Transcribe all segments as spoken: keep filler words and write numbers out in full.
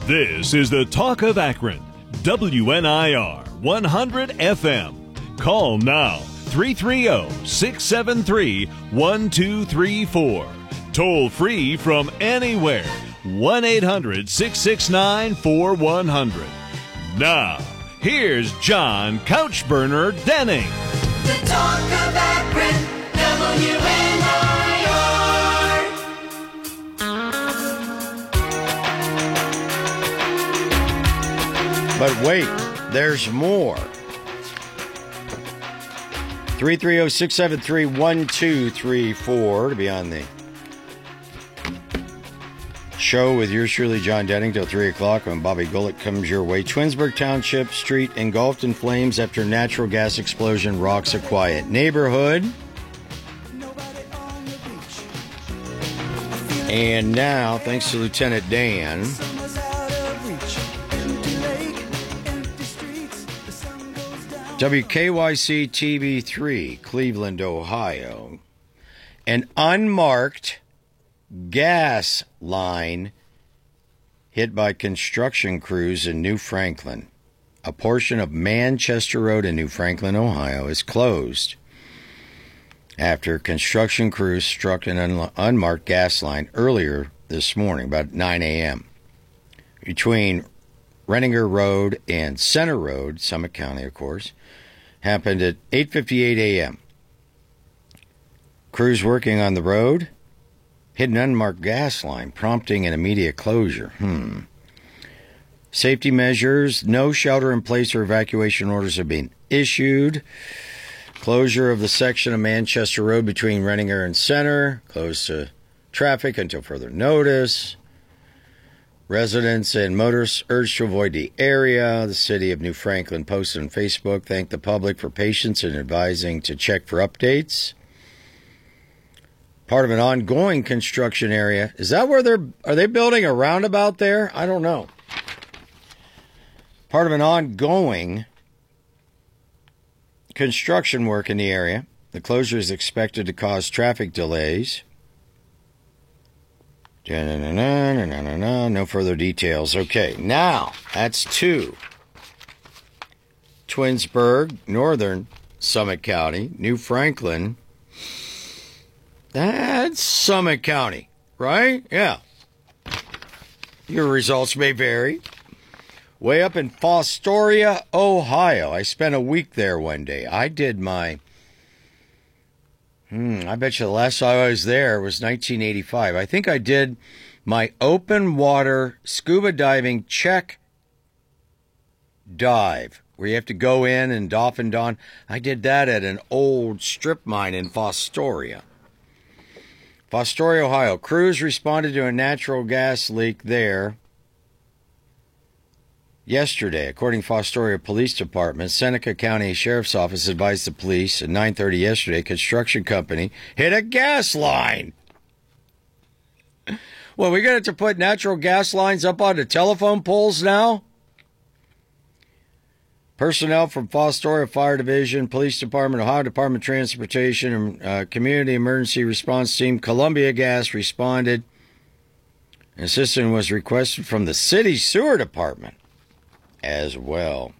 This is the Talk of Akron, W N I R one hundred F M. Call now, three three zero, six seven three, one two three four. Toll free from anywhere, one eight hundred, six six nine, four one zero zero. Now, here's John Couchburner Denning. The Talk of Akron, W N I R. But wait, there's more. three three zero, six seven three, one two three four to be on the show with yours truly, John Denning, till three o'clock when Bobby Gullett comes your way. Twinsburg Township Street engulfed in flames after natural gas explosion rocks a quiet neighborhood. And now, thanks to Lieutenant Dan, W K Y C T V three, Cleveland, Ohio, an unmarked gas line hit by construction crews in New Franklin. A portion of Manchester Road in New Franklin, Ohio, is closed after construction crews struck an un- unmarked gas line earlier this morning, about nine a.m. between Renninger Road and Center Road, Summit County, of course. Happened at eight fifty-eight a.m. Crews working on the road hit an unmarked gas line, prompting an immediate closure. Hmm. Safety measures, no shelter-in-place or evacuation orders have been issued. Closure of the section of Manchester Road between Renninger and Center, closed to traffic until further notice. Residents and motorists urged to avoid the area. The city of New Franklin posted on Facebook, thanked the public for patience and advising to check for updates. Part of an ongoing construction area. Is that where they're, are they building a roundabout there? I don't know. Part of an ongoing construction work in the area. The closure is expected to cause traffic delays. No further details. Okay, now that's two. Twinsburg, Northern Summit County, New Franklin. That's Summit County, right? Yeah. Your results may vary. Way up in Fostoria, Ohio. I spent a week there one day. I did my... Hmm, I bet you the last time I was there was nineteen eighty-five. I think I did my open water scuba diving check dive, where you have to go in and dolphin don. I did that at an old strip mine in Fostoria. Fostoria, Ohio. Crews responded to a natural gas leak there yesterday. According to Fostoria Police Department, Seneca County Sheriff's Office advised the police at nine thirty yesterday a construction company hit a gas line. Well, we got to put natural gas lines up onto telephone poles now? Personnel from Fostoria Fire Division, Police Department, Ohio Department of Transportation, and uh, Community Emergency Response Team, Columbia Gas responded. An assistant was requested from the City Sewer Department as well.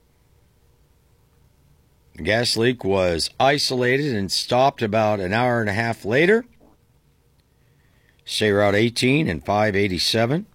The gas leak was isolated and stopped about an hour and a half later. State Route eighteen and five eighty-seven.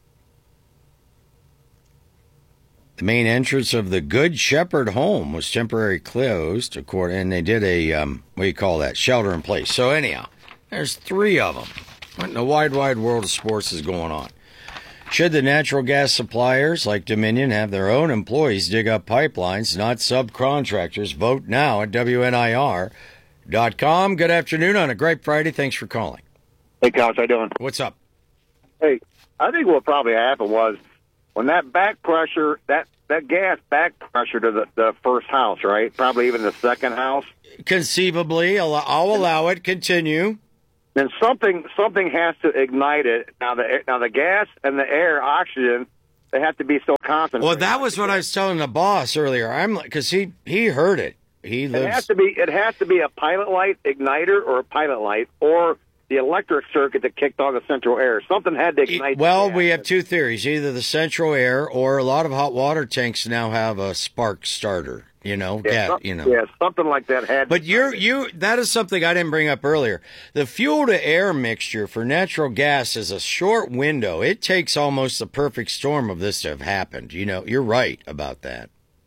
The main entrance of the Good Shepherd home was temporarily closed, according, and they did a, um, what do you call that, shelter in place. So anyhow, there's three of them. What in the wide, wide world of sports is going on? Should the natural gas suppliers like Dominion have their own employees dig up pipelines, not subcontractors? Vote now at W N I R dot com. Good afternoon on a great Friday. Thanks for calling. Hey, Coach, how you doing? What's up? Hey, I think what probably happened was when that back pressure, that, that gas back pressure to the, the first house, right? Probably even the second house. Conceivably, I'll, I'll allow it. Continue. Then something something has to ignite it. Now the now the gas and the air, oxygen, they have to be so concentrated. Well, that was what I was telling the boss earlier. I'm because he he heard it. He lives. It has to be it has to be a pilot light igniter or a pilot light, or the electric circuit that kicked on the central air. Something had to ignite. Well, the we gas. have two theories. Either the central air or a lot of hot water tanks now have a spark starter, you know, Yeah, gas, some- you know. yeah, something like that had. But you're you that is something I didn't bring up earlier. The fuel to air mixture for natural gas is a short window. It takes almost the perfect storm of this to have happened. You know, you're right about that.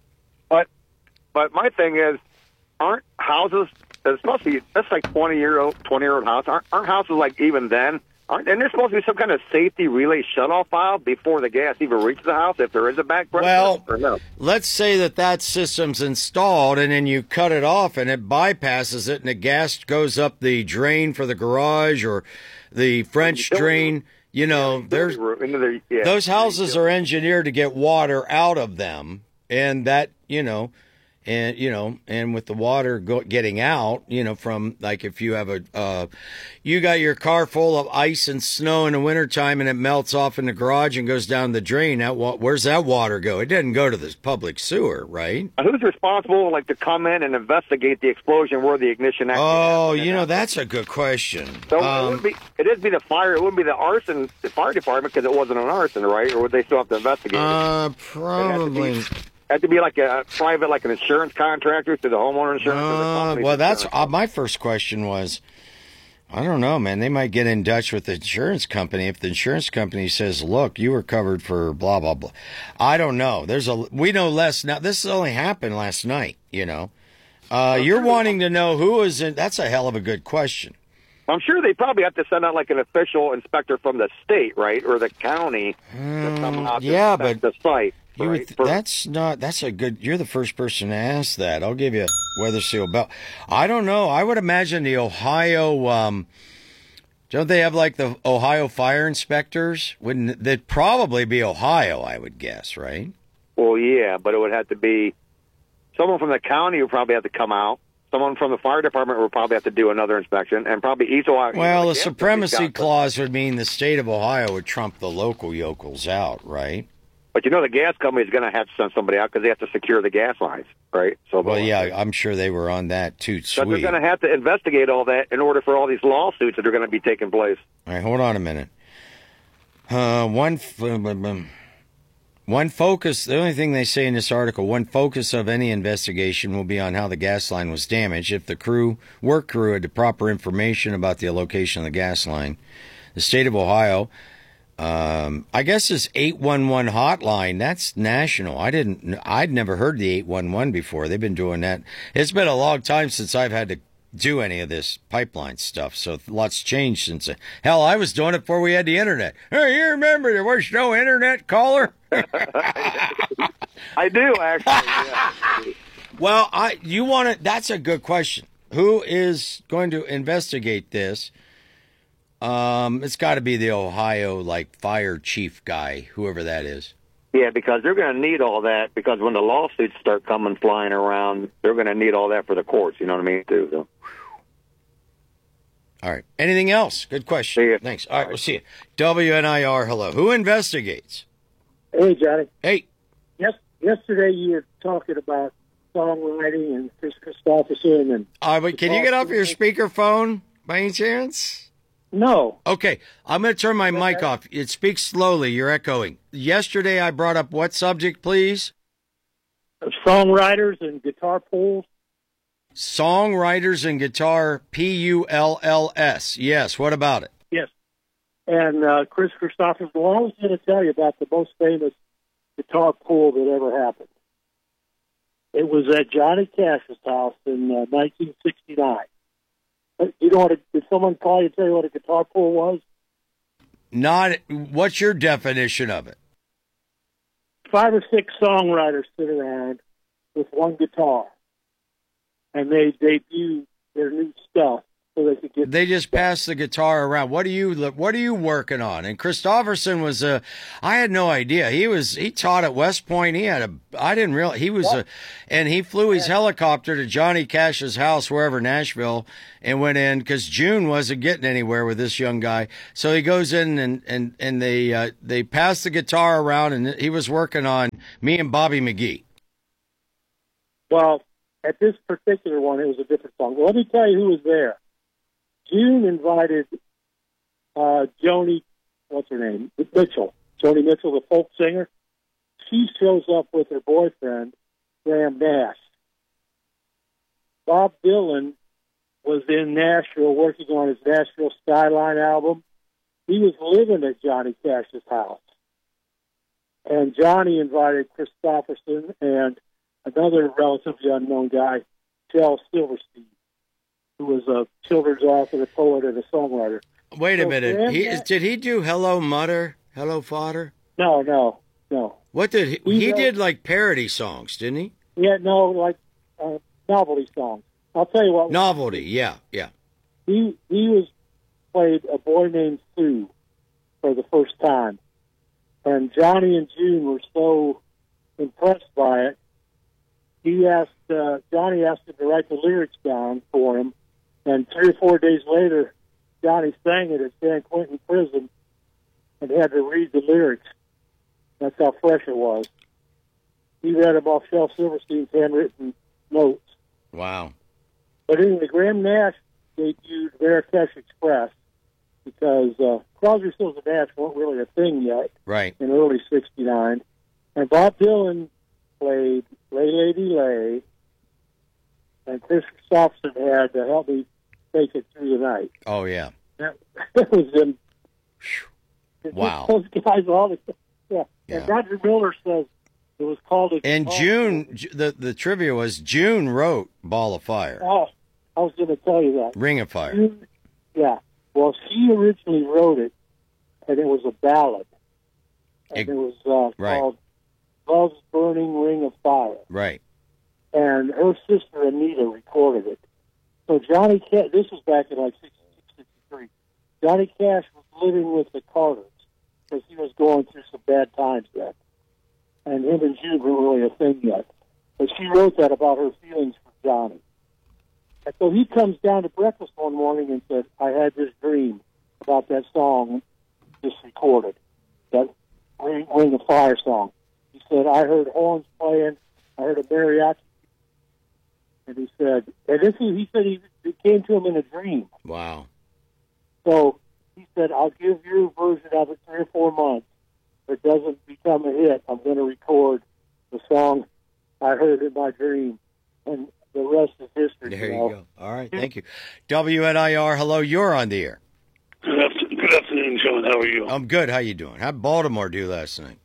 But but my thing is, aren't houses? It's supposed to be that's like twenty year old twenty year old house. Aren't, aren't houses like even then? Aren't and there's supposed to be some kind of safety relay shutoff valve before the gas even reaches the house if there is a back pressure? Well, or no? let's say that that system's installed and then you cut it off and it bypasses it and the gas goes up the drain for the garage or the French drain. You know, there's Into the, yeah. those houses are engineered to get water out of them, and that, you know, and you know, and with the water go, getting out, you know, from like if you have a, uh, you got your car full of ice and snow in the wintertime and it melts off in the garage and goes down the drain. That wa- where's that water go? It doesn't go to the public sewer, right? Who's responsible, like, to come in and investigate the explosion where the ignition actually Oh, happened? you know, that's a good question. So it Um, would be it would be the fire. It wouldn't be the arson, the fire department, because it wasn't an arson, right? Or would they still have to investigate? it? uh, probably. Had to be like a private, like an insurance contractor to the homeowner insurance. or the Uh, company's well, that's insurance? uh, my first question was, I don't know, man. They might get in touch with the insurance company if the insurance company says, "Look, you were covered for blah blah blah." I don't know. There's a we know less now. This has only happened last night. You know, uh, you're wanting to know who is in. That's a hell of a good question. I'm sure they probably have to send out like an official inspector from the state, right, or the county to come out to Mm, yeah, inspect but the site. You right? would th- For- that's not. That's a good. You're the first person to ask that. I'll give you a weather seal belt. I don't know. I would imagine the Ohio. Um, don't they have like the Ohio fire inspectors? Wouldn't they'd probably be Ohio? I would guess, right? Well, yeah, but it would have to be someone from the county would probably have to come out. Someone from the fire department would probably have to do another inspection, and probably each Ohio. Well, the the gas supremacy company's got- clause would mean the state of Ohio would trump the local yokels out, right? But you know, the gas company is going to have to send somebody out because they have to secure the gas lines, right? So, Well, yeah, I'm sure they were on that too. But they're Sweet. going to have to investigate all that in order for all these lawsuits that are going to be taking place. All right, hold on a minute. Uh, one, f- um, um, one focus. The only thing they say in this article, one focus of any investigation will be on how the gas line was damaged. If the crew, work crew, had the proper information about the location of the gas line, the state of Ohio. Um, I guess this eight one one hotline, that's national. I didn't, I'd never heard the eight one one before. They've been doing that. It's been a long time since I've had to do any of this pipeline stuff. So lots changed since. Uh, hell, I was doing it before we had the internet. Hey, you remember there was no internet caller? I do, actually. Yeah. Well, I, you want to, that's a good question. Who is going to investigate this? Um, it's got to be the Ohio, like, fire chief guy, whoever that is. Yeah, because they're going to need all that, because when the lawsuits start coming flying around, they're going to need all that for the courts, you know what I mean, too. So. All right. Anything else? Good question. See ya. Thanks. All right, we'll see you. W N I R, hello. Who investigates? Hey, Johnny. Hey. Yes, yesterday you were talking about songwriting and Chris Christopherson and Uh, but can you get off your speakerphone by any chance? no, Okay, I'm going to turn my mic off. It speaks slowly. You're echoing. Yesterday I brought up what subject, please? songwriters and guitar pools. Songwriters and guitar, P U L L S. Yes, what about it? Yes, and uh, Chris Christopherson. Well, I was going to tell you about the most famous guitar pool that ever happened. It was at Johnny Cash's house in uh, nineteen sixty-nine. You know what? A, did someone call you and tell you what a guitar pool was? Not. What's your definition of it? Five or six songwriters sit around with one guitar, and they debut their new stuff so they could get. They just pass the guitar around. What are you? What are you working on? And Christopherson was a. I had no idea. He was. He taught at West Point. He had a. I didn't realize he was a. And he flew his helicopter to Johnny Cash's house, wherever, Nashville, and went in because June wasn't getting anywhere with this young guy. So he goes in and and and they uh, they pass the guitar around, and he was working on Me and Bobby McGee. Well, at this particular one, it was a different song. Well, let me tell you who was there. June invited uh, Joni, what's her name? Mitchell. Joni Mitchell, the folk singer. She shows up with her boyfriend, Graham Nash. Bob Dylan was in Nashville working on his Nashville Skyline album. He was living at Johnny Cash's house. And Johnny invited Christopherson and another relatively unknown guy, Shel Silverstein, who was a children's author, a poet, and a songwriter. Wait a So minute. Graham He, Nash- did he do Hello Mutter? Hello Fodder? No, no, no. What did he? He He wrote- did like parody songs, didn't he? He had no, like, uh, novelty songs. I'll tell you what. Novelty, yeah, yeah. He he was played a boy named Sue for the first time, and Johnny and June were so impressed by it. He asked uh, Johnny asked him to write the lyrics down for him, and three or four days later, Johnny sang it at San Quentin Prison, and had to read the lyrics. That's how fresh it was. He read them off Shel Silverstein's handwritten notes. Wow. But anyway, Graham Nash debuted Marrakesh Express because uh, Crosby, Stills, and Nash weren't really a thing yet Right. in early sixty-nine. And Bob Dylan played Lay Lady Lay, and Chris Christopherson had to help me take it through the night. Oh, yeah. That, that was them. Wow. Those guys, all the, yeah. Yeah. And Roger Miller says it was called a. And June, J- the, the trivia was June wrote Ball of Fire, Oh, I was going to tell you that. Ring of Fire. June, yeah. Well, she originally wrote it, and it was a ballad. And It- it, was uh, right. called Love's Burning Ring of Fire. Right. And her sister Anita recorded it. So Johnny Cash, this was back in like sixty-two, sixty-three. Johnny Cash was living with the Carters because he was going through some bad times then. And him and Jude weren't really a thing yet. But she wrote that about her feelings for Johnny. And so he comes down to breakfast one morning and said, I had this dream about that song just recorded, that Ring, Ring of Fire song. He said, I heard horns playing, I heard a mariachi. And he said, and this is, he said he, it came to him in a dream. Wow. So he said, I'll give your version of it three or four months. If it doesn't become a hit, I'm going to record the song I heard in my dream. And the rest is history. There you know. go. All right. Thank you. W N I R, hello. You're on the air. Good afternoon, good afternoon, John. How are you? I'm good. How you doing? How'd Baltimore do last night?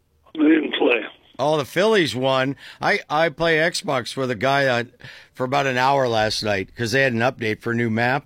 I didn't play. Oh, the Phillies won. I, I play Xbox with a guy uh, for about an hour last night because they had an update for a new map.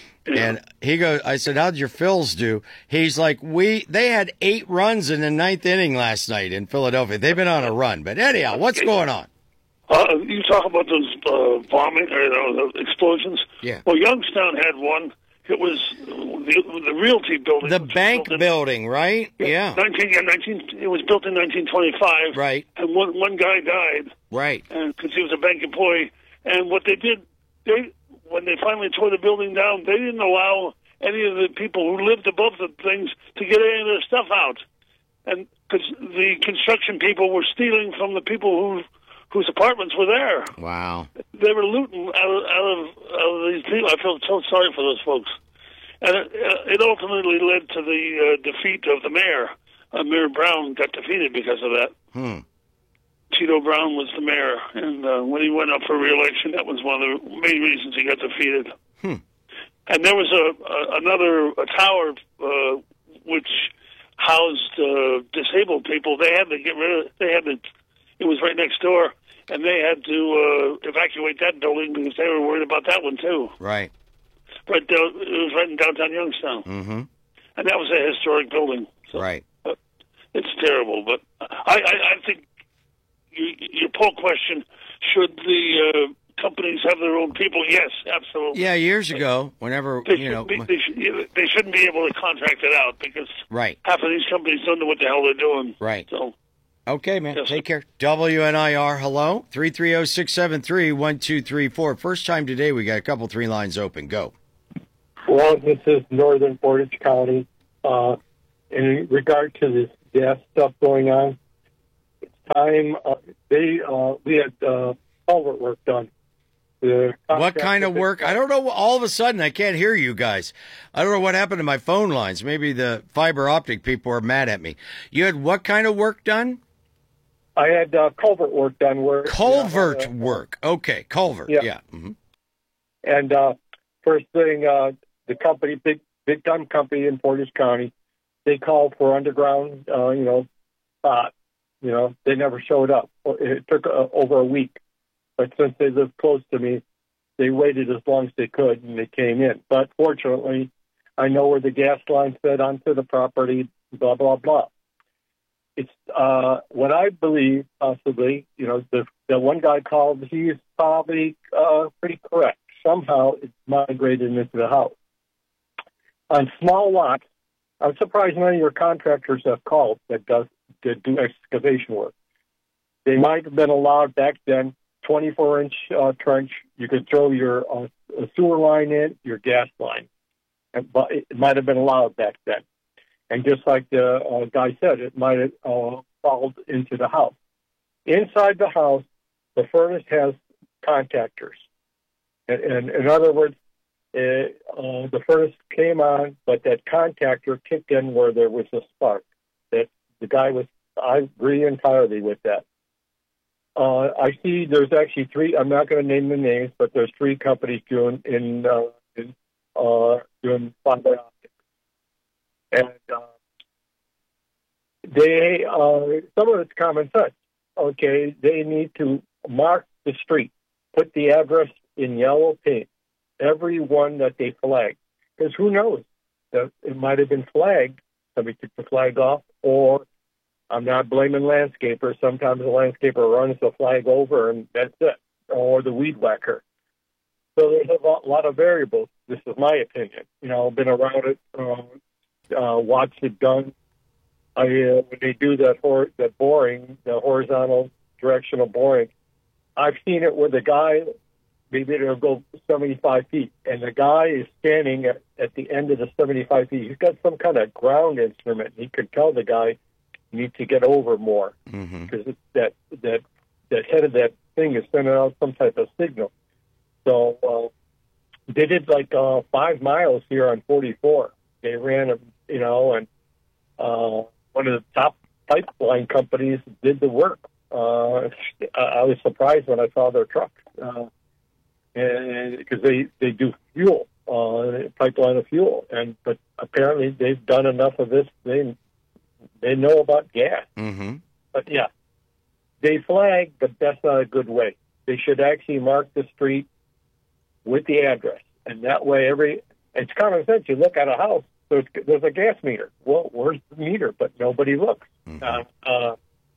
And he goes, I said, how'd your Phils do? He's like, we, they had eight runs in the ninth inning last night in Philadelphia. They've been on a run. But anyhow, what's going on? Uh, you talk about those uh, bombing, or you know, the explosions. Yeah. Well, Youngstown had one. It was the, the Realty building. The which was bank built in- building, right? Yeah. Nineteen, yeah, nineteen. It was built in nineteen twenty-five. Right. And one one guy died, Right. and because he was a bank employee. And what they did, they when they finally tore the building down, they didn't allow any of the people who lived above the things to get any of their stuff out, and because the construction people were stealing from the people who whose apartments were there. Wow. They were looting out of, out of, out of these people. I felt so sorry for those folks. And it, uh, it ultimately led to the uh, defeat of the mayor. Uh, Mayor Brown got defeated because of that. Hmm. Tito Brown was the mayor, and uh, when he went up for re-election, that was one of the main reasons he got defeated. Hmm. And there was a, a another a tower uh, which housed uh, disabled people. They had to get rid of. They had to. It was right next door, and they had to uh, evacuate that building because they were worried about that one too. Right. Right, there, it was right in downtown Youngstown, Mm-hmm. and that was a historic building. So Right. it's terrible, but I, I, I think you, your poll question: should the uh, companies have their own people? Yes, absolutely. Yeah, years ago, whenever, They, you know. should be, they, should, they shouldn't be able to contract it out because Right. half of these companies don't know what the hell they're doing. Right. So. Okay, man. Yes. Take care. W N I R, hello. three three zero, six seven three, one two three four. First time today, we got a couple, three lines open. Go. Well, this is Northern Portage County. Uh, in regard to this gas stuff going on, it's time. Uh, they uh, we had uh, culvert work done, The What kind of contractor- work? I don't know. All of a sudden, I can't hear you guys. I don't know what happened to my phone lines. Maybe the fiber optic people are mad at me. You had what kind of work done? I had uh, culvert work done where Culvert you know, uh, work. Okay, culvert. Yeah. Yeah. Mhm. And uh, first thing, uh, the company, big big time company in Portage County, they called for underground, uh, you know, spot. You know, they never showed up. It took uh, over a week, but since they lived close to me, they waited as long as they could, and they came in. But fortunately, I know where the gas line fed onto the property. Blah blah blah. It's uh, what I believe, possibly. You know, the the one guy called. He is probably uh, pretty correct. Somehow it's migrated into the house. On small lots, I'm surprised none of your contractors have called that does that do excavation work. They might have been allowed back then, twenty-four inch uh, trench. You could throw your uh, sewer line in, your gas line, and, but it might have been allowed back then. And just like the uh, guy said, it might have uh, fallen into the house. Inside the house, the furnace has contactors. And, and in other words, it, uh, the furnace came on, but that contactor kicked in where there was a spark. That the guy was, I agree entirely with that. Uh, I see there's actually three, I'm not going to name the names, but there's three companies doing, in, uh, in, uh, doing fiber optics. And uh, they, uh, some of it's common sense. Okay, they need to mark the street, put the address in yellow paint, every one that they flag. Because who knows? That it might have been flagged, somebody took the flag off, or I'm not blaming landscapers. Sometimes the landscaper runs the flag over and that's it, or the weed whacker. So there's a lot of variables. This is my opinion. You know, I've been around it. Um, Uh, watched it done. I uh, when they do that hor- that boring, the horizontal directional boring, I've seen it where the guy maybe it'll go seventy-five feet, and the guy is standing at, at the end of the seventy-five feet. He's got some kind of ground instrument. He could tell the guy you need to get over more because mm-hmm. that that that head of that thing is sending out some type of signal. So uh, they did like uh, five miles here on forty-four. They ran, you know, and uh, one of the top pipeline companies did the work. Uh, I was surprised when I saw their truck, uh, and because they, they do fuel, uh, pipeline of fuel, and but apparently they've done enough of this. They they know about gas, mm-hmm. but yeah, they flag, but that's not a good way. They should actually mark the street with the address, and that way every. It's common sense. You look at a house, there's, there's a gas meter. Well, where's the meter? But nobody looks. Mm-hmm. Uh, uh,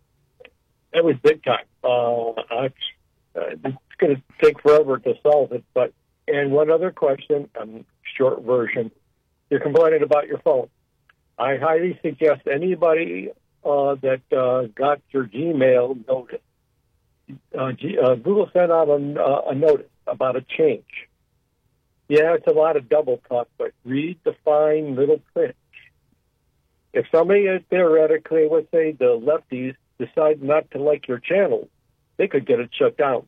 it was big time. Uh, I, uh, it's going to take forever to solve it. But and one other question, um, short version. You're complaining about your phone. I highly suggest anybody uh, that uh, got your Gmail notice. Uh, G, uh, Google sent out a, uh, a notice about a change. Yeah, it's a lot of double talk, but read the fine little print. If somebody uh, theoretically, let's say the lefties, decide not to like your channel, they could get it shut down.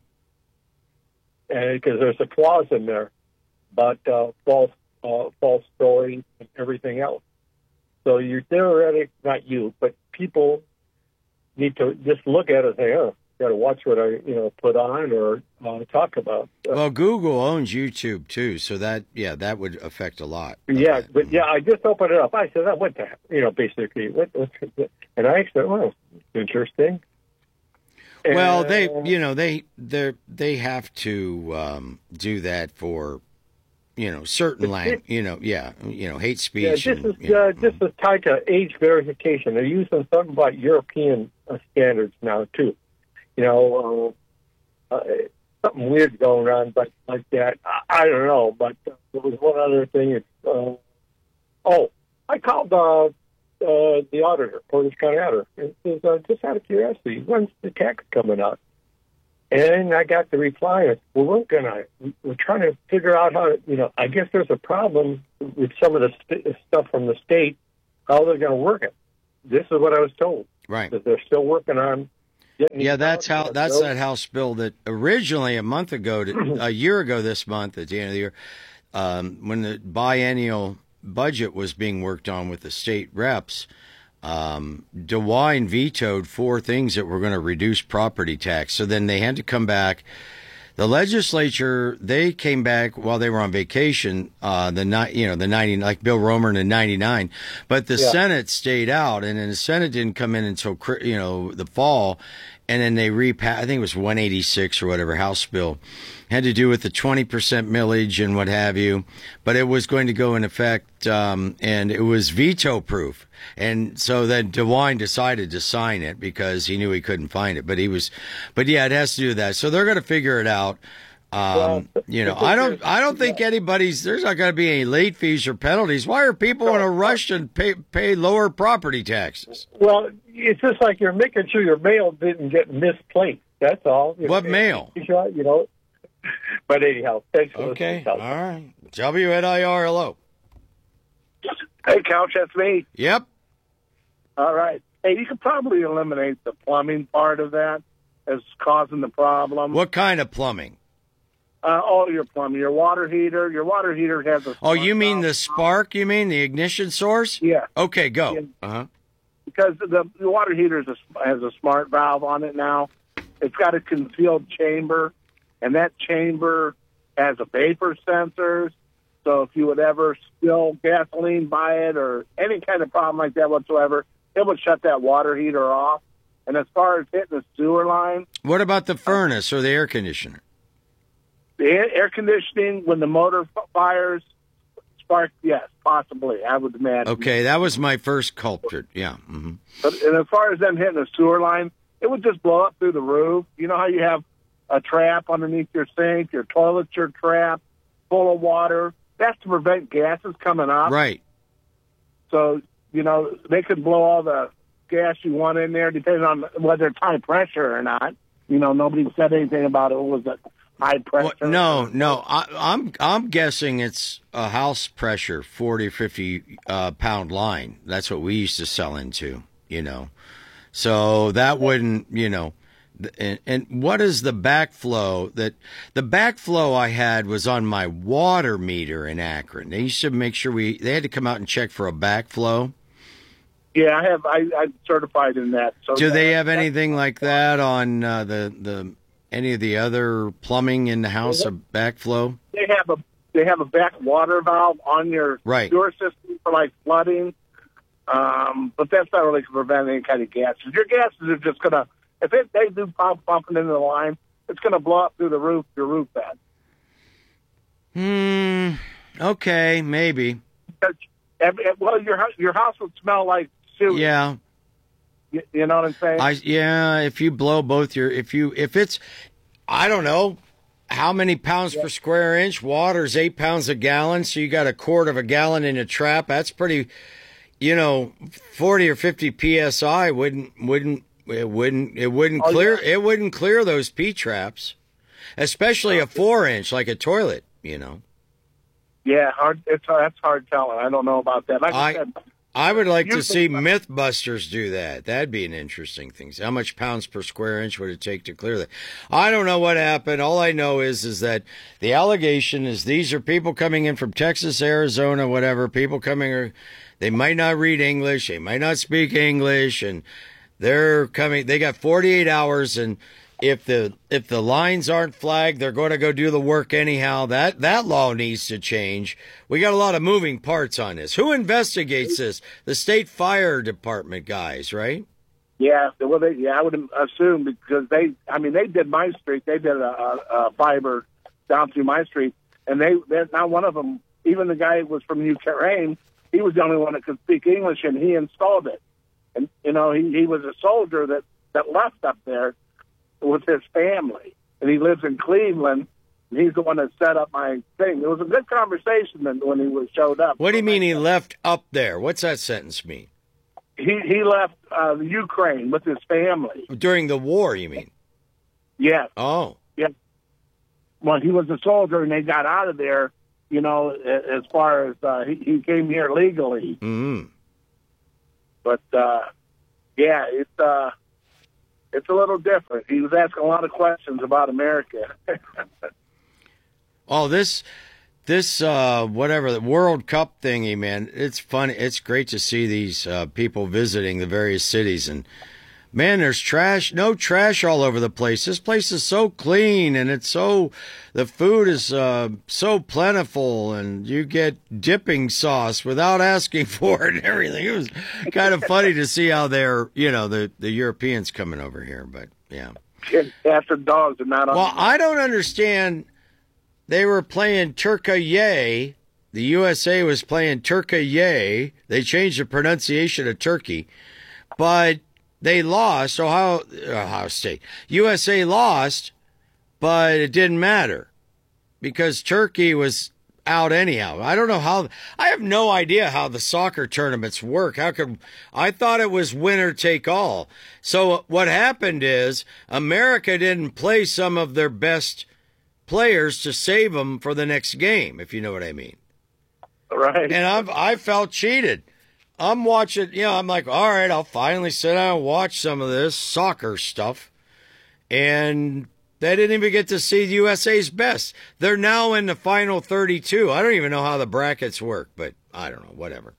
And because there's a clause in there about uh, false, uh, false stories and everything else. So you're theoretic, not you, but people need to just look at it and say, oh, got to watch what I, you know, put on or uh, talk about. Uh, well, Google owns YouTube too, so that yeah, that would affect a lot. Yeah, but yeah, I just opened it up. I said, "I went to you know, basically, what, what, and I said, well, interesting." Well, and, they, you know, they they they have to um, do that for, you know, certain language, you know, yeah, you know, hate speech. Yeah, this and, is you know, uh, this is tied to age verification. They're using something about European uh, standards now too. You know, uh, uh, something weird going on, but like that, I, I don't know. But uh, there was one other thing. It's, uh, oh, I called uh, uh, the auditor, Portage County Auditor. It says, uh, just out of curiosity, when's the tax coming out? And I got the reply, well, we're gonna, we're trying to figure out how to, you know, I guess there's a problem with some of the st- stuff from the state, how they're going to work it. This is what I was told. Right. That they're still working on Yeah, that's how. That's that House bill that originally a month ago, to, a year ago this month, at the end of the year, um, when the biennial budget was being worked on with the state reps, um, DeWine vetoed four things that were going to reduce property tax. So then they had to come back. The legislature, they came back while they were on vacation, uh, the ni- you know, the ninety, like Bill Romer in ninety-nine, but the Yeah. Senate stayed out, and then the Senate didn't come in until, you know, the fall, and then they repassed, I think it was one eighty-six or whatever, House bill, had to do with the twenty percent millage and what have you, but it was going to go in effect, um, and it was veto proof. And so then DeWine decided to sign it because he knew he couldn't find it. But he was, but yeah, it has to do with that. So they're going to figure it out. Um, Well, you know, the thing I don't, is- I don't think anybody's. There's not going to be any late fees or penalties. Why are people in a rush to pay pay lower property taxes? Well, it's just like you're making sure your mail didn't get misplaced. That's all. What mail? You know. But anyhow, thanks for Okay, listening. all right. W N I R, hello. Hey, Couch, that's me. Yep. All right. Hey, you could probably eliminate the plumbing part of that as causing the problem. What kind of plumbing? Uh, all your plumbing, your water heater. Your water heater has a. Oh, you mean valve. the spark? You mean the ignition source? Yeah. Okay, go. Yeah. Uh huh. Because the, the water heater is a, has a smart valve on it now. It's got a concealed chamber, and that chamber has a vapor sensor. So if you would ever spill gasoline by it or any kind of problem like that whatsoever, it would shut that water heater off. And as far as hitting the sewer line, What about the furnace or the air conditioner? the air air conditioning, when the motor f- fires, spark, yes, possibly, I would imagine. Okay, that was my first culprit. Yeah. hmm But and as far as them hitting the sewer line, it would just blow up through the roof. You know how you have a trap underneath your sink, your toilet's trap full of water? That's to prevent gases coming up. Right. So, you know, they could blow all the gas you want in there, depending on whether it's high pressure or not. You know, nobody said anything about it. Was it high pressure? Well, no, no. I, I'm I'm guessing it's a house pressure forty, fifty uh, pound line. That's what we used to sell into. You know, so that wouldn't. You know. And, and what is the backflow? That the backflow I had was on my water meter in Akron. They used to make sure we they had to come out and check for a backflow. Yeah, I have. I, I'm certified in that. So Do they that- have anything like that on uh, the the any of the other plumbing in the house? A backflow? They have a they have a back water valve on your Right. sewer system for like flooding. Um, but that's not really to prevent any kind of gases. Your gases are just gonna, if it, they do pump pumping into the line, it's gonna blow up through the roof, your roof bed. Hmm. Okay, maybe. Because, every- well, your hou- your house would smell like sewage. Yeah. You, you know what I'm saying? I yeah. If you blow both your if you if it's I don't know how many pounds per square inch. Water's eight pounds a gallon, so you got a quart of a gallon in a trap. That's pretty. You know, forty or fifty psi wouldn't wouldn't it wouldn't it wouldn't Oh, clear yeah. it wouldn't clear those P traps, especially a four inch like a toilet. You know. yeah, hard. It's that's hard telling. I don't know about that. Like I, I- said, I would like to Usually- see Mythbusters do that. That'd be an interesting thing. How much pounds per square inch would it take to clear that? I don't know what happened. All I know is is that the allegation is these are people coming in from Texas, Arizona, whatever. People coming, or they might not read English, they might not speak English, and they're coming. They got forty-eight hours, and if the if the lines aren't flagged, they're going to go do the work anyhow. That that law needs to change. We got a lot of moving parts on this. Who investigates this? The state fire department guys, right? yeah, well, they, yeah, I would assume because they, I mean, they did my street. They did a, a, a fiber down through my street, and they, they're not one of them. Even the guy who was from Ukraine, he was the only one that could speak English, and he installed it. And you know, he, he was a soldier that that left up there with his family, and he lives in Cleveland. And he's the one that set up my thing. It was a good conversation when when he was showed up. What do you mean he left up there? What's that sentence mean? He he left uh, Ukraine with his family. During the war, you mean? Yes. Oh, Well, he was a soldier, and they got out of there. You know, a- as far as uh, he, he came here legally, mm. but uh, yeah, it's uh, it's a little different. He was asking a lot of questions about America. Oh, this, this, uh, whatever, the World Cup thingy, man, it's fun. It's great to see these uh, people visiting the various cities. And, man, there's trash, no trash all over the place. This place is so clean, and it's so, the food is uh, so plentiful, and you get dipping sauce without asking for it and everything. It was kind of funny to see how they're, you know, the, the Europeans coming over here, but, yeah. After dogs are not on. Well, I don't understand. They were playing Turkey. The U S A was playing Turkey. They changed the pronunciation of Turkey, but they lost. Ohio, Ohio State, U S A lost, but it didn't matter because Turkey was out anyhow. I don't know how. I have no idea how the soccer tournaments work. How could I thought it was winner take all? So what happened is America didn't play some of their best players to save them for the next game, if you know what I mean. Right. And I've I felt cheated. I'm watching, you know, I'm like, all right, I'll finally sit down and watch some of this soccer stuff. And they didn't even get to see the U S A's best. They're now in the final thirty-two. I don't even know how the brackets work, but I don't know, whatever.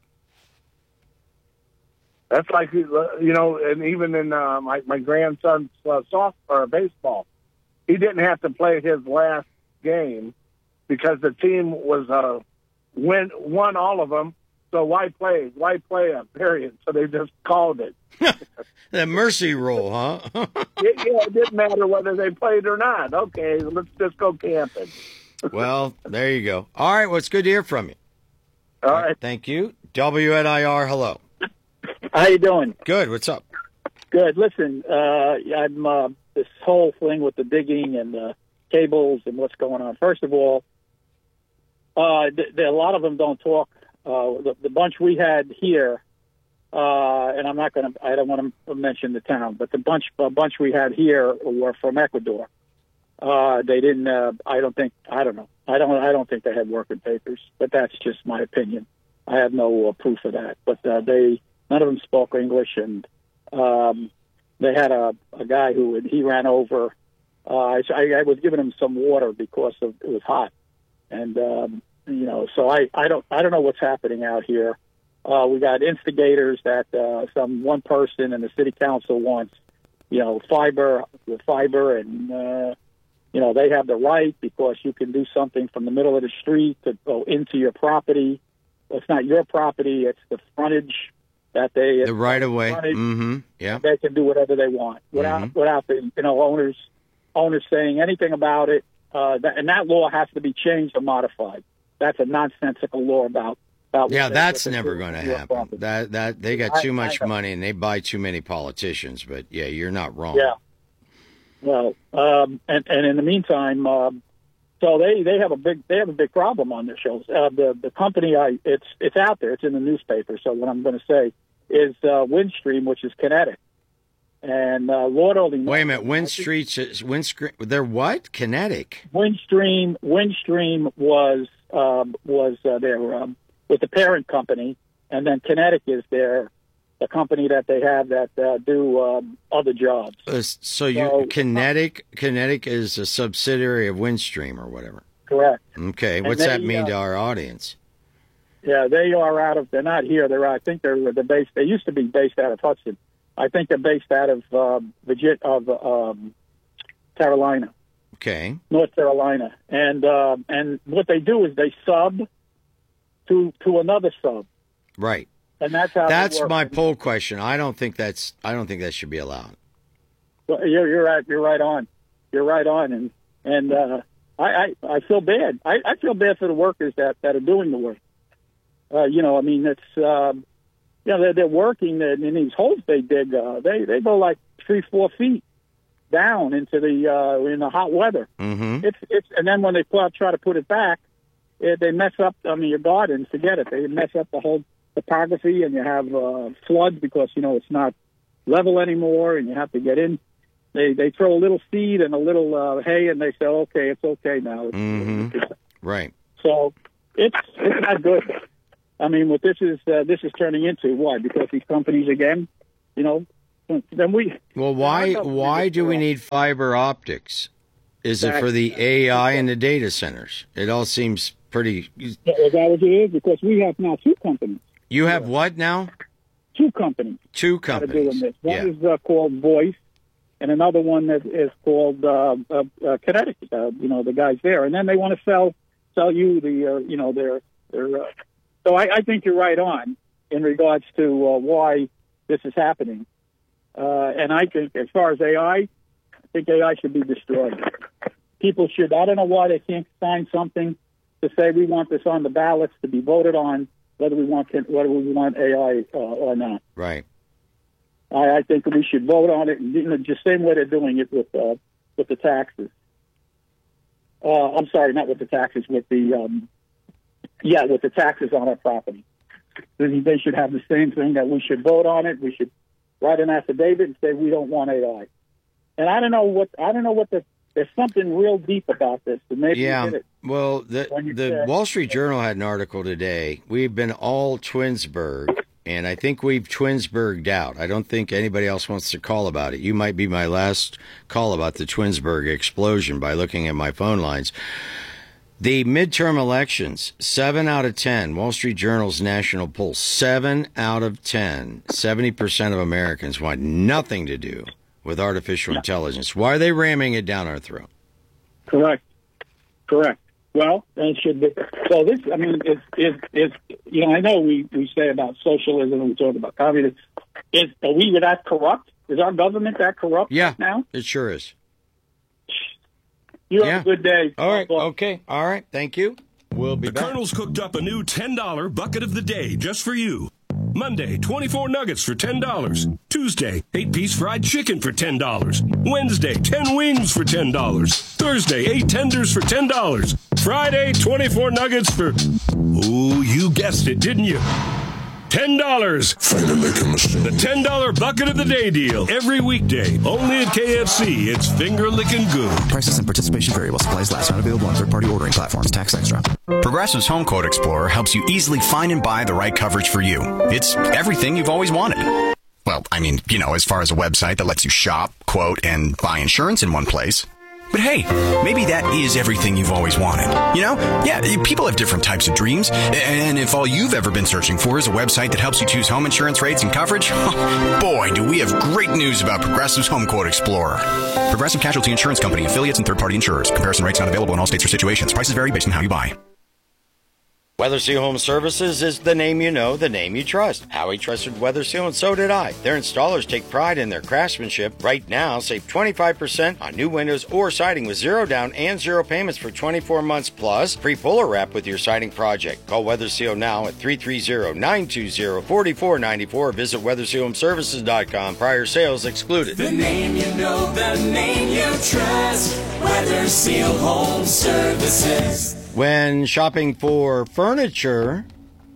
That's like, you know, and even in uh, my, my grandson's uh, soft or baseball, he didn't have to play his last game because the team was uh, win won all of them. So why play? Why play them? Period. So they just called it. The mercy rule, huh? it, yeah, it didn't matter whether they played or not. Okay, let's just go camping. Well, there you go. All right, well, it's good to hear from you. All right. Thank you. W N I R, hello. How you doing? Good. What's up? Good. Listen, uh, I'm uh, this whole thing with the digging and the cables and what's going on. First of all, uh, th- th- a lot of them don't talk. Uh, the, the bunch we had here, uh, and I'm not going to, I don't want to mention the town, but the bunch, a bunch we had here were from Ecuador. Uh, they didn't, uh, I don't think, I don't know. I don't, I don't think they had working papers, but that's just my opinion. I have no uh, proof of that, but uh, they, none of them spoke English, and um, they had a, a guy who he ran over. Uh, I, I was giving him some water because of, it was hot, and um, you know, so I, I don't I don't know what's happening out here. Uh, we got instigators that uh, some one person in the city council wants, you know, fiber, the fiber, and uh, you know they have the right because you can do something from the middle of the street to go into your property. Well, it's not your property; it's the frontage that they the right of way. Frontage, mm-hmm. Yeah, they can do whatever they want without mm-hmm. without the you know owners owners saying anything about it. Uh, that, and that law has to be changed or modified. That's a nonsensical law about. about yeah, they, that's never going to happen. That that they got too I, much I money and they buy too many politicians. But yeah, you're not wrong. Yeah. Well, um, and and in the meantime, um, so they, they have a big they have a big problem on their shows. Uh, the the company I it's it's out there. It's in the newspaper. So what I'm going to say is uh, Windstream, which is Kinetic, and uh, Lord only knows. Wait a minute, Windstream, Windstream, they're what? Kinetic. Windstream, Windstream was um, was uh, their um, with the parent company, and then Kinetic is their the company that they have that uh, do um, other jobs. Uh, so you So- Kinetic, Kinetic is a subsidiary of Windstream or whatever. Correct. Okay, And what's they, that mean uh, to our audience? Yeah, they are out of. They're not here. They're. I think they're. They're based. They used to be based out of Hudson. I think they're based out of um, Virginia, of um, Carolina, Okay, North Carolina, and um, and what they do is they sub to to another sub, right. and that's how. That's they work. my poll question. I don't think that's. I don't think that should be allowed. Well, You're, you're right. You're right on. You're right on, and and uh, I, I I feel bad. I, I feel bad for the workers that, that are doing the work. Uh, you know, I mean, it's um, you know they're, they're working and in these holes they dig. Uh, they they go like three four feet down into the uh, in the hot weather. Mm-hmm. It's it's and then when they pull out, try to put it back, it, they mess up. I mean, your garden. Forget it. They mess up the whole topography, and you have uh, floods because you know it's not level anymore, and you have to get in. They they throw a little seed and a little uh, hay, and they say, "Okay, it's okay now." It's, Mm-hmm. Right. So it's it's not good. I mean, what this is uh, this is turning into why? Because these companies again, you know, then we. Well, why why do we need fiber optics? Is it for the A I and the data centers? It all seems pretty. Is that what it is? Because we have now two companies. You have what now? Two companies. Two that are companies. doing this. One Yeah. is uh, called Voice, and another one that is called uh, uh, uh, Connecticut. Uh, you know, the guys there, and then they want to sell sell you the uh, you know their their. Uh, so I, I think you're right on in regards to uh, why this is happening, uh, and I think as far as A I, I think A I should be destroyed. People should. I don't know why they can't sign something to say we want this on the ballots to be voted on, whether we want whether we want A I uh, or not. Right. I, I think we should vote on it, you know, just same way they're doing it with uh, with the taxes. Uh, I'm sorry, not with the taxes, with the um, yeah, with the taxes on our property. They they should have the same thing, that we should vote on it. We should write an affidavit and say we don't want A I. And I don't know what I don't know what the there's something real deep about this. And maybe Yeah. you hit it. Well, the you the said- Wall Street Journal had an article today. We've been all Twinsburg, and I think we've Twinsburged out. I don't think anybody else wants to call about it. You might be my last call about the Twinsburg explosion by looking at my phone lines. The midterm elections, seven out of ten, Wall Street Journal's national poll, seven out of ten, seventy percent of Americans want nothing to do with artificial intelligence. Why are they ramming it down our throat? Correct. Correct. Well, it should be. So this, I mean, is is is you know, I know we, we say about socialism and we talk about communism. Is are we that corrupt? Is our government that corrupt Yeah, now? it sure is. You have Yeah. a good day. All right. Okay. All right. Thank you. We'll be The back. Colonel's cooked up a new ten dollar bucket of the day just for you. Monday, twenty-four nuggets for ten dollars. Tuesday, eight-piece fried chicken for ten dollars. Wednesday, ten wings for ten dollars. Thursday, eight tenders for ten dollars. Friday, twenty-four nuggets for... Ooh, you guessed it, didn't you? ten dollars. The ten dollar bucket of the day deal. Every weekday, only at K F C. It's finger-licking good. Prices and participation vary while supplies last. Not available on third-party ordering platforms. Tax extra. Progressive's Home Quote Explorer helps you easily find and buy the right coverage for you. It's everything you've always wanted. Well, I mean, you know, as far as a website that lets you shop, quote, and buy insurance in one place. But hey, maybe that is everything you've always wanted. You know? Yeah, people have different types of dreams. And if all you've ever been searching for is a website that helps you choose home insurance rates and coverage, boy, do we have great news about Progressive's Home Quote Explorer. Progressive Casualty Insurance Company, affiliates, and third-party insurers. Comparison rates not available in all states or situations. Prices vary based on how you buy. Weather Seal Home Services is the name you know, the name you trust. Howie trusted Weather Seal, and so did I. Their installers take pride in their craftsmanship. Right now, save twenty-five percent on new windows or siding with zero down and zero payments for twenty-four months, plus free puller wrap with your siding project. Call Weather Seal now at three three zero, nine two zero, four four nine four. Visit weather seal home services dot com. Prior sales excluded. The name you know, the name you trust. Weather Seal Home Services. When shopping for furniture,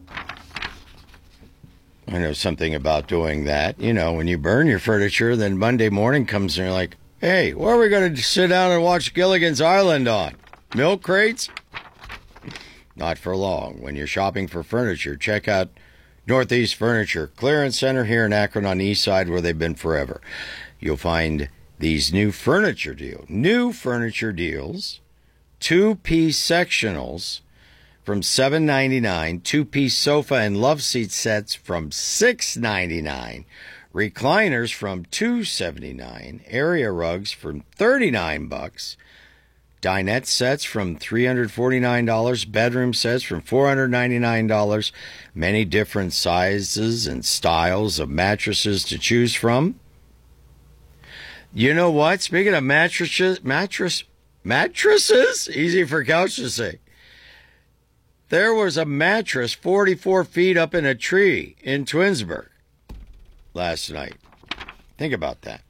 I know something about doing that. You know, when you burn your furniture, then Monday morning comes and you're like, hey, what are we going to sit down and watch Gilligan's Island on? Milk crates? Not for long. When you're shopping for furniture, check out Northeast Furniture Clearance Center here in Akron on the east side, where they've been forever. You'll find these new furniture deals. New furniture deals. Two-piece sectionals from seven ninety-nine, two-piece sofa and love seat sets from six ninety-nine, recliners from two seventy-nine, area rugs from thirty-nine bucks, dinette sets from three hundred forty-nine dollars, bedroom sets from four hundred ninety-nine dollars, many different sizes and styles of mattresses to choose from. You know what? Speaking of mattresses, mattress Mattresses? Easy for couch to say. There was a mattress forty-four feet up in a tree in Twinsburg last night. Think about that.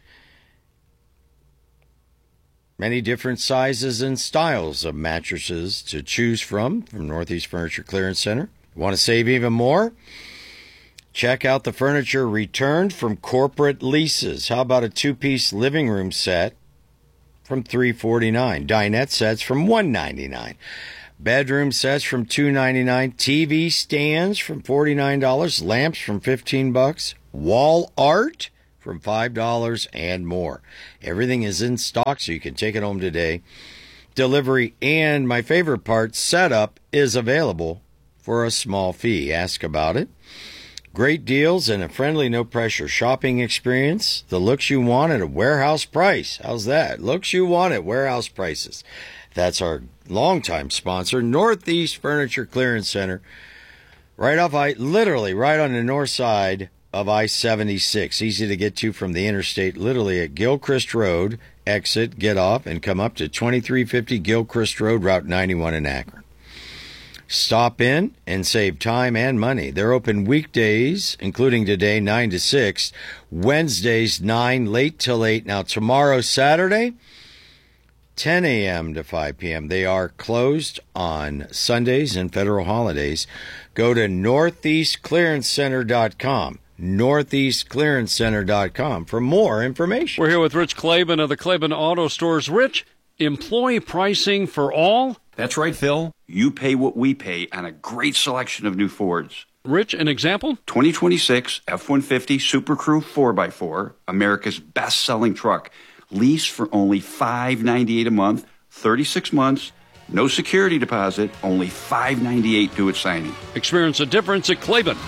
Many different sizes and styles of mattresses to choose from from Northeast Furniture Clearance Center. Want to save even more? Check out the furniture returned from corporate leases. How about a two-piece living room set from three forty-nine, dinette sets from one ninety-nine, bedroom sets from two ninety-nine, T V stands from forty-nine dollars, lamps from fifteen bucks, wall art from five dollars and more. Everything is in stock, so you can take it home today. Delivery and, my favorite part, setup is available for a small fee. Ask about it. Great deals and a friendly, no-pressure shopping experience. The looks you want at a warehouse price. How's that? Looks you want at warehouse prices. That's our longtime sponsor, Northeast Furniture Clearance Center. Right off I, literally right on the north side of I seventy-six. Easy to get to from the interstate, literally at Gilchrist Road. Exit, get off, and come up to twenty-three fifty Gilchrist Road, Route ninety-one in Akron. Stop in and save time and money. They're open weekdays, including today, nine to six. Wednesdays, nine, late till eight. Now, tomorrow, Saturday, ten a.m. to five p.m. They are closed on Sundays and federal holidays. Go to northeast clearance center dot com. northeast clearance center dot com for more information. We're here with Rich Claiborne of the Claiborne Auto Stores. Rich, employee pricing for all? That's right, Phil. You pay what we pay on a great selection of new Fords. Rich, an example? twenty twenty-six F one fifty Super Crew four by four, America's best-selling truck. Lease for only five ninety-eight a month, thirty-six months, no security deposit, only five ninety-eight due at signing. Experience a difference at Claiborne.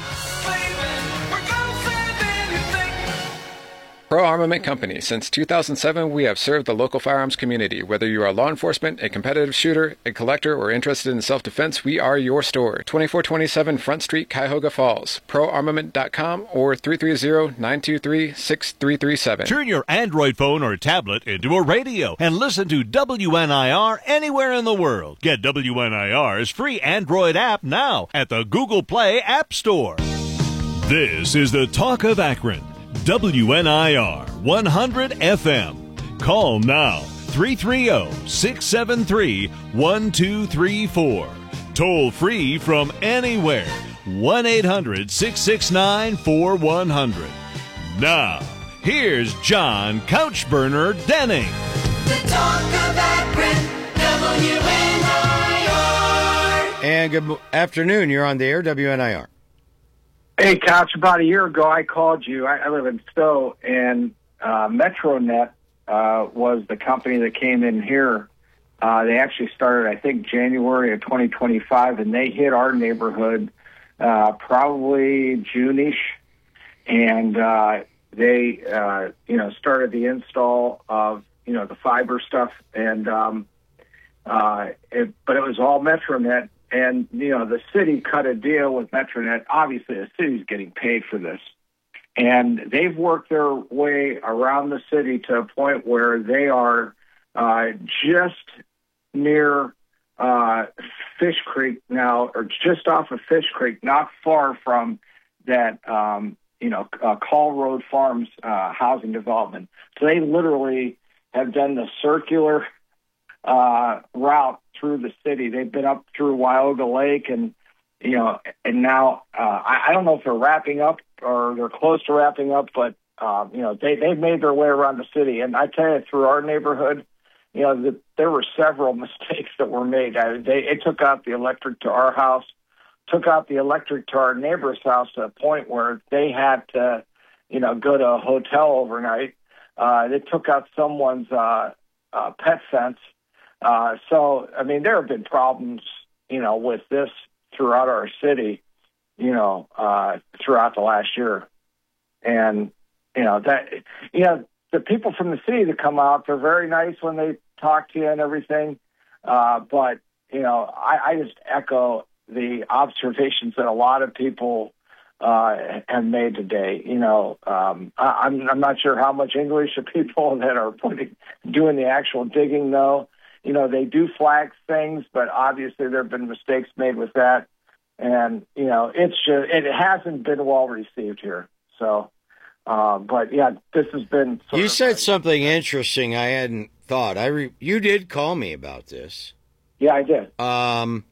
Pro Armament Company. Since two thousand seven, we have served the local firearms community. Whether you are law enforcement, a competitive shooter, a collector, or interested in self-defense, we are your store. twenty-four twenty-seven Front Street, Cuyahoga Falls. pro armament dot com or three three zero, nine two three, six three three seven. Turn your Android phone or tablet into a radio and listen to W N I R anywhere in the world. Get W N I R's free Android app now at the Google Play App Store. This is the Talk of Akron. W N I R one hundred F M. Call now three three zero, six seven three, one two three four. Toll free from anywhere. one eight hundred, six six nine, four one zero zero. Now, here's John Couchburner Denning. The Talk of Akron, W N I R. And good afternoon. You're on the air, W N I R. Hey, Couch, about a year ago, I called you. I, I live in Stowe, and uh, MetroNet uh, was the company that came in here. Uh, they actually started, I think, January of twenty twenty-five, and they hit our neighborhood uh, probably June-ish. And uh, they, uh, you know, started the install of, you know, the fiber stuff. And um, uh, it, but it was all MetroNet. And, you know, the city cut a deal with MetroNet. Obviously, the city's getting paid for this. And they've worked their way around the city to a point where they are uh, just near uh, Fish Creek now, or just off of Fish Creek, not far from that, um, you know, uh, Call Road Farms uh, housing development. So they literally have done the circular uh, route through the city. They've been up through Wyoga Lake, and you know, and now uh, I, I don't know if they're wrapping up or they're close to wrapping up, but uh, you know, they they've made their way around the city. And I tell you, through our neighborhood, you know, the, there were several mistakes that were made. I, they it took out the electric to our house, took out the electric to our neighbor's house to a point where they had to, you know, go to a hotel overnight. Uh, they took out someone's uh, uh, pet fence. Uh, so, I mean, there have been problems, you know, with this throughout our city, you know, uh, throughout the last year. And, you know, that, you know, the people from the city that come out, they're very nice when they talk to you and everything. Uh, but, you know, I, I just echo the observations that a lot of people uh, have made today. You know, um, I, I'm, I'm not sure how much English the people that are putting, doing the actual digging know. You know, they do flag things, but obviously there have been mistakes made with that. And, you know, it's just, it hasn't been well received here. So, uh, but yeah, this has been. You said something interesting I hadn't thought. I re- you did call me about this. Yeah, I did. Um,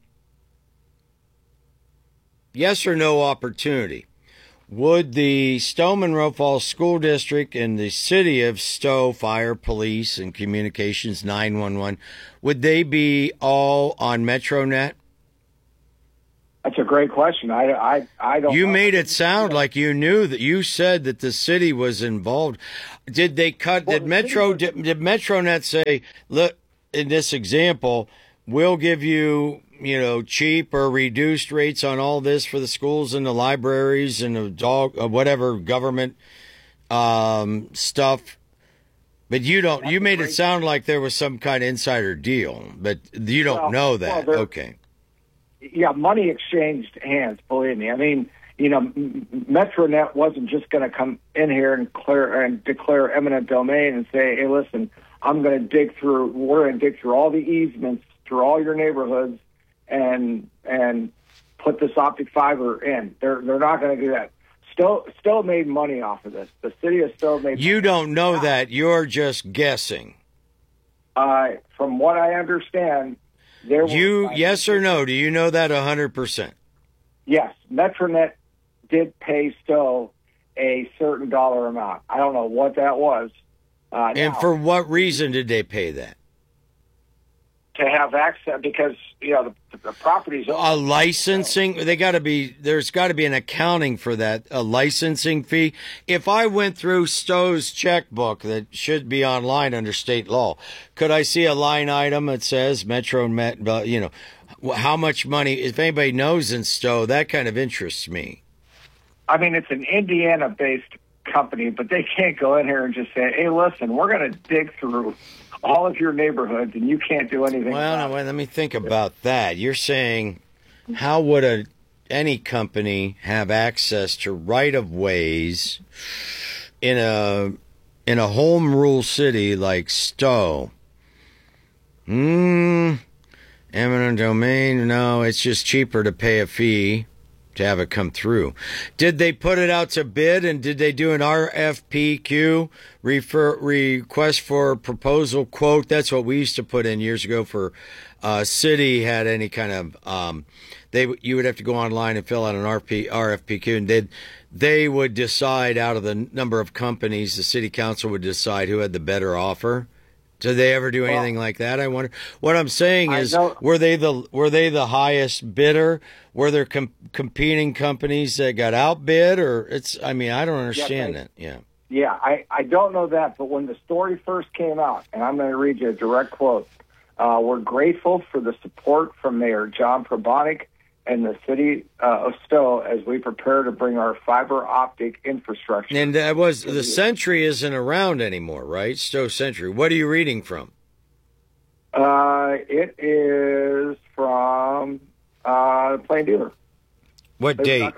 yes or no opportunity. Would the Stowe Monroe Falls School District and the City of Stowe Fire, Police, and Communications nine one one, would they be all on MetroNet? That's a great question. I, I, I don't You know. made it sound like you knew that you said that the city was involved. Did they cut, Well, did the Metro, city did, did MetroNet say, look, in this example, we'll give you, you know, cheap or reduced rates on all this for the schools and the libraries and the dog, uh, whatever government um, stuff. But you don't, you made it sound like there was some kind of insider deal, but you don't Well, know well, that. there- Okay. Yeah, money exchanged hands, believe me. I mean, you know, M- MetroNet wasn't just going to come in here and clear and declare eminent domain and say, hey, listen, I'm going to dig through, we're going to dig through all the easements through all your neighborhoods and and put this optic fiber in. They're they're not going to do that. Still, still made money off of this. The city has still made. You don't know that. You're just guessing. Uh, from what I understand, there was, You, yes or no? Do you know that one hundred percent? yes, MetroNet did pay Stowe a certain dollar amount. I don't know what that was. Uh, And now, for what reason did they pay that? to have access, because you know the, the property's A licensing, they got to be, there's got to be an accounting for that, a licensing fee. If I went through Stowe's checkbook that should be online under state law, could I see a line item that says Metro, Met, uh, you know, how much money, if anybody knows in Stowe, that kind of interests me. I mean, it's an Indiana-based company, but they can't go in here and just say, hey, listen, we're going to dig through all of your neighborhoods and you can't do anything Well, about now, it. wait, let me think about that. You're saying, how would a any company have access to right of ways in a in a home rule city like Stowe? Hmm. Eminent domain? No, it's just cheaper to pay a fee to have it come through. Did they put it out to bid, and did they do an R F P Q, refer, request for proposal quote? That's what we used to put in years ago for uh, city had any kind of um, they you would have to go online and fill out an R F P Q, and they'd, they would decide out of the number of companies, the city council would decide who had the better offer. Did they ever do anything well, like that? I wonder. What I'm saying is, were they the were they the highest bidder? Were there com- competing companies that got outbid, or it's? I mean, I don't understand yeah, that. Yeah. Yeah, I, I don't know that, but when the story first came out, and I'm going to read you a direct quote, uh, we're grateful for the support from Mayor John Probonic and the city uh, of Stowe as we prepare to bring our fiber optic infrastructure. And that was the Century isn't around anymore, right? Stowe Century. What are you reading from? Uh, it is from uh, Plain Dealer. What date?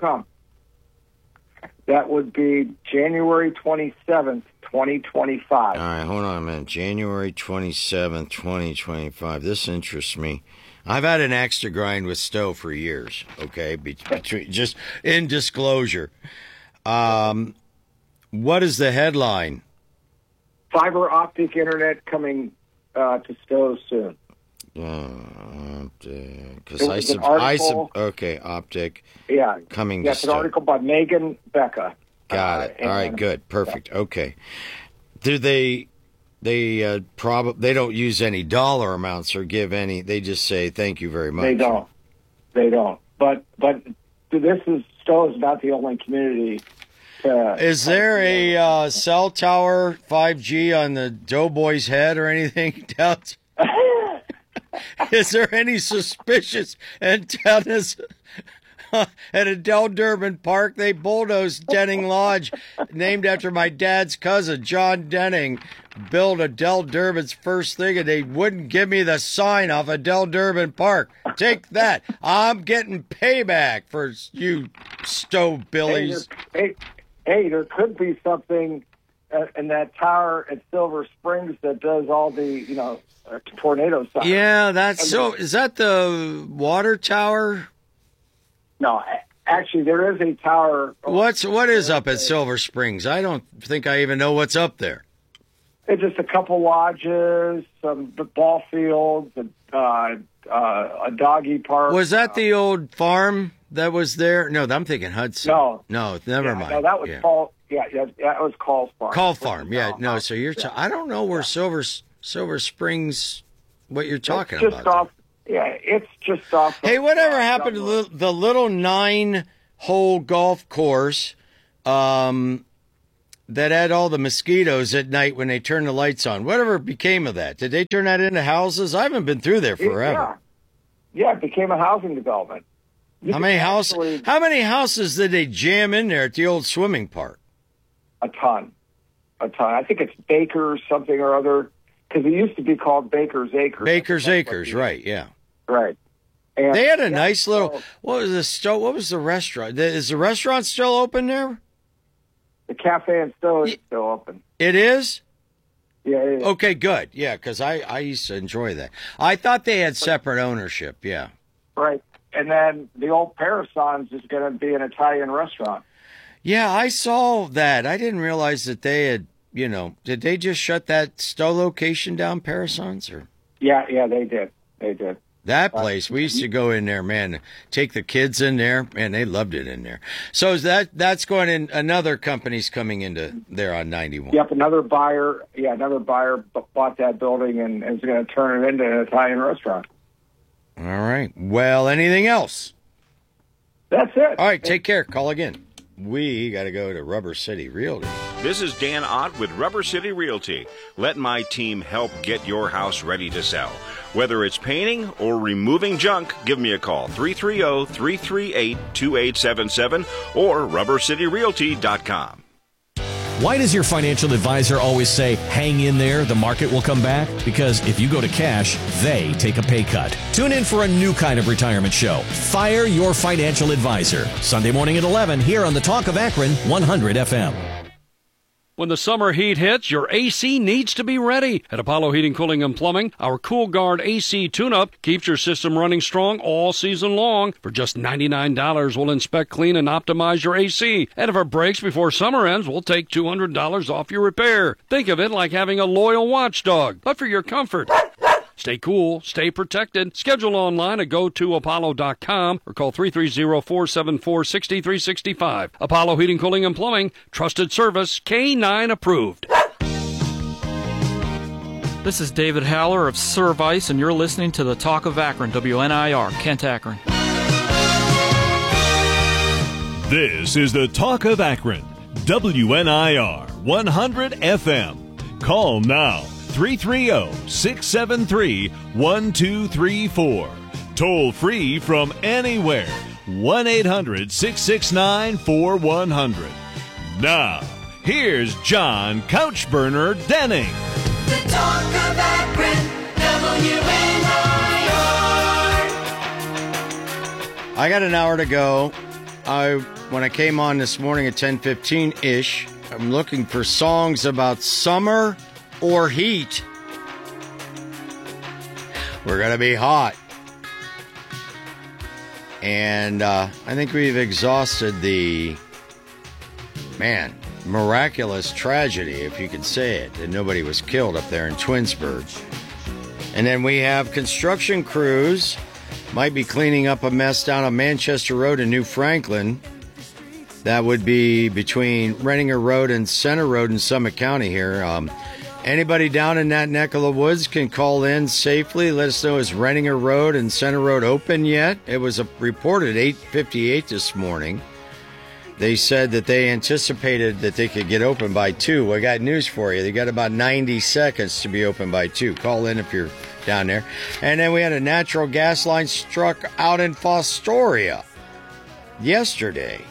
That would be January twenty-seventh, twenty twenty-five. All right, hold on a minute. January twenty-seventh, twenty twenty-five. This interests me. I've had an axe to grind with Stowe for years, okay? Between, just in disclosure. Um, what is the headline? Fiber optic internet coming uh, to Stowe soon. Uh, because I, sub- I sub- okay, optic. Yeah, coming yeah, to it's Stowe. an article by Megan Becca. Got it. Uh, All right, good, perfect. Yeah. Okay. Do they? They uh, prob- They don't use any dollar amounts or give any. They just say thank you very much. They don't. They don't. But but this is Stowe is not the only community. To, is there a uh, cell tower five G on the Doughboy's head or anything down? Is there any suspicious antennas at Adele Durbin Park? They bulldozed Denning Lodge, named after my dad's cousin, John Denning, built Adele Durbin's first thing, and they wouldn't give me the sign off Adele Durbin Park. Take that. I'm getting payback for you Stowe Billies. Hey, hey, hey, there could be something uh, in that tower at Silver Springs that does all the, you know, uh, tornado signs. Yeah, that's so. Is that the water tower? No, actually, there is a tower. What's what is up at Silver Springs? I don't think I even know what's up there. It's just a couple lodges, some ball fields, uh, uh, a doggy park. Was that the old farm that was there? No, I'm thinking Hudson. No, no, never yeah, mind. No, that was yeah. Paul. Yeah, yeah, that was Call's farm. Call farm. Yeah, no. So you're. Yeah. T- I don't know where yeah. Silver Silver Springs. What you're talking it's just about? Off, yeah, it's just off. Hey, whatever happened to the, the little nine-hole golf course um, that had all the mosquitoes at night when they turned the lights on? Whatever became of that? Did they turn that into houses? I haven't been through there forever. Yeah, yeah it became a housing development. You how many actually, houses? How many houses did they jam in there at the old swimming park? A ton, a ton. I think it's Baker's something or other, because it used to be called Baker's Acres. Baker's Acres, right? Yeah, right. And they had a yeah, nice little. so, What was the sto- What was the restaurant? Is the restaurant still open there? The cafe and still is still open. It is. Yeah. It is. Okay, good. Yeah, because I I used to enjoy that. I thought they had separate ownership. Yeah. Right. And then the old Parasons is going to be an Italian restaurant. Yeah, I saw that. I didn't realize that they had, you know, did they just shut that Stowe location down, Parasons? Or? Yeah, yeah, they did. They did. That place, we used to go in there, man, take the kids in there. Man, they loved it in there. So is that that's going in, another company's coming into there on ninety-one. Yep, another buyer, yeah, another buyer b- bought that building and, and is going to turn it into an Italian restaurant. All right. Well, anything else? That's it. All right, take care. Call again. We got to go to Rubber City Realty. This is Dan Ott with Rubber City Realty. Let my team help get your house ready to sell. Whether it's painting or removing junk, give me a call, three three zero, three three eight, two eight seven seven or rubber city realty dot com. Why does your financial advisor always say, hang in there, the market will come back? Because if you go to cash, they take a pay cut. Tune in for a new kind of retirement show, Fire Your Financial Advisor, Sunday morning at eleven here on the Talk of Akron, one hundred F M. When the summer heat hits, your A C needs to be ready. At Apollo Heating, Cooling, and Plumbing, our Cool Guard A C tune-up keeps your system running strong all season long. For just ninety-nine dollars, we'll inspect, clean, and optimize your A C. And if it breaks before summer ends, we'll take two hundred dollars off your repair. Think of it like having a loyal watchdog, but for your comfort. Stay cool, stay protected. Schedule online at go to apollo dot com or call three three zero, four seven four, six three six five. Apollo Heating, Cooling, and Plumbing. Trusted service, K nine approved. This is David Haller of Service, and you're listening to the Talk of Akron, W N I R, Kent, Akron. This is the Talk of Akron, W N I R, one hundred F M. Call now. three three zero, six seven three, one two three four. Toll free from anywhere. one eight hundred, six six nine, four one zero zero. Now, here's John Couchburner Denning. The Talk of Akron, W N I R. I got an hour to go. I when I came on this morning at ten fifteen ish, I'm looking for songs about summer or heat. We're going to be hot. And uh, I think we've exhausted the, man, miraculous tragedy, if you could say it, that nobody was killed up there in Twinsburg. And then we have construction crews might be cleaning up a mess down on Manchester Road in New Franklin. That would be between Renninger Road and Center Road in Summit County here. Um, Anybody down in that neck of the woods can call in safely. Let us know, is Renninger Road and Center Road open yet? It was a, reported eight fifty-eight this morning. They said that they anticipated that they could get open by two. Well, I got news for you. They got about ninety seconds to be open by two. Call in if you're down there. And then we had a natural gas line struck out in Fostoria yesterday.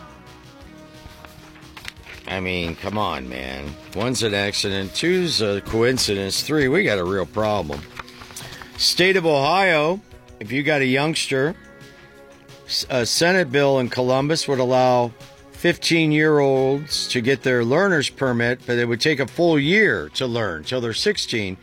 I mean, come on, man. One's an accident, two's a coincidence, three, we got a real problem. State of Ohio, if you got a youngster, a Senate bill in Columbus would allow fifteen-year-olds to get their learner's permit, but it would take a full year to learn, till they're sixteen.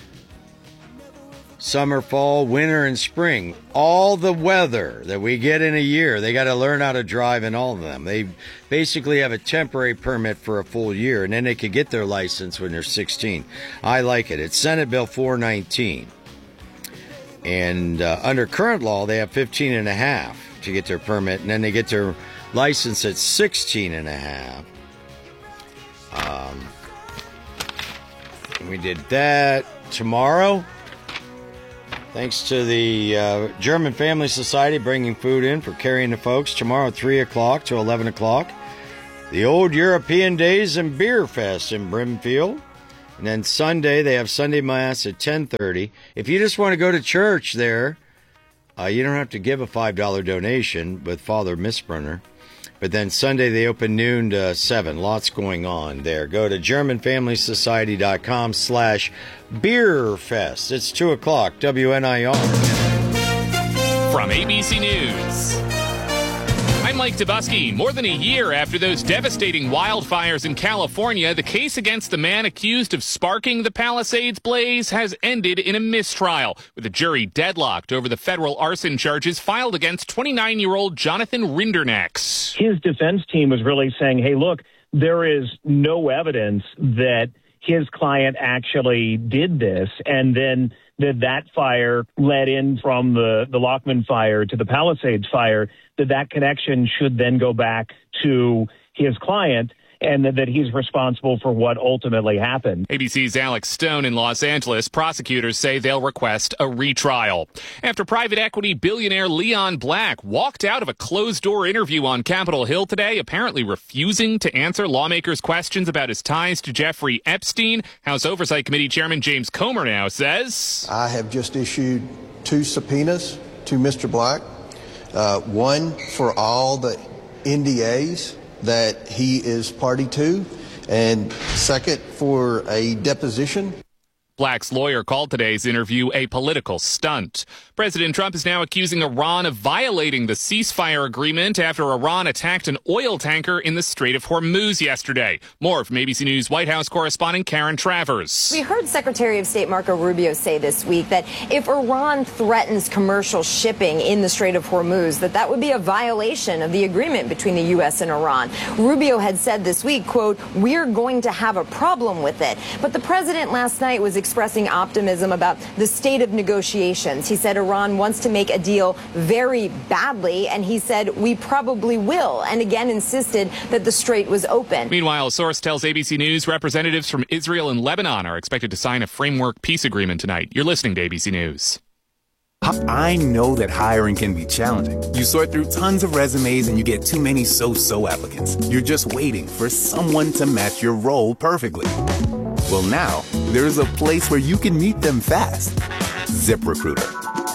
Summer, fall, winter, and spring. All the weather that we get in a year, they got to learn how to drive in all of them. They basically have a temporary permit for a full year, and then they could get their license when they're sixteen. I like it. It's Senate Bill four nineteen. And uh, under current law, they have fifteen and a half to get their permit, and then they get their license at sixteen and a half. Um, we did that tomorrow. Thanks to the uh, German Family Society bringing food in for carrying the folks. Tomorrow at three o'clock to eleven o'clock. The Old European Days and Beer Fest in Brimfield. And then Sunday, they have Sunday Mass at ten thirty. If you just want to go to church there, uh, you don't have to give a five dollar donation with Father Misbrunner. But then Sunday, they open noon to seven. Lots going on there. Go to GermanFamilySociety.com slash Beer Fest. It's two o'clock, W N I R. From A B C News, I'm Mike Tobuski. More than a year after those devastating wildfires in California, the case against the man accused of sparking the Palisades blaze has ended in a mistrial, with a jury deadlocked over the federal arson charges filed against twenty-nine-year-old Jonathan Rindernex. His defense team was really saying, hey, look, there is no evidence that his client actually did this, and then that that fire led in from the, the Lockman fire to the Palisades fire, that that connection should then go back to his client, and that, that he's responsible for what ultimately happened. A B C's Alex Stone in Los Angeles. Prosecutors say they'll request a retrial after private equity billionaire Leon Black walked out of a closed-door interview on Capitol Hill today, apparently refusing to answer lawmakers' questions about his ties to Jeffrey Epstein. House Oversight Committee Chairman James Comer now says, I have just issued two subpoenas to Mister Black, uh, one for all the N D As that he is party to, and second, for a deposition. Black's lawyer called today's interview a political stunt. President Trump is now accusing Iran of violating the ceasefire agreement after Iran attacked an oil tanker in the Strait of Hormuz yesterday. More from A B C News White House correspondent Karen Travers. We heard Secretary of State Marco Rubio say this week that if Iran threatens commercial shipping in the Strait of Hormuz, that that would be a violation of the agreement between the U S and Iran. Rubio had said this week, quote, we're going to have a problem with it. But the president last night was expressing optimism about the state of negotiations. He said Iran wants to make a deal very badly, and he said we probably will, and again insisted that the strait was open. Meanwhile, a source tells A B C News representatives from Israel and Lebanon are expected to sign a framework peace agreement tonight. You're listening to A B C News. I know that hiring can be challenging. You sort through tons of resumes and you get too many so-so applicants. You're just waiting for someone to match your role perfectly. Well, now, there's a place where you can meet them fast. ZipRecruiter.